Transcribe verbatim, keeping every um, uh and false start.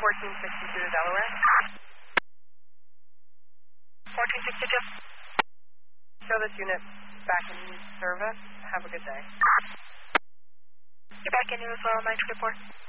fourteen sixty-two to Delaware. fourteen sixty-two. Show this unit back in service. Have a good day. You're back in as well, nine twenty-four.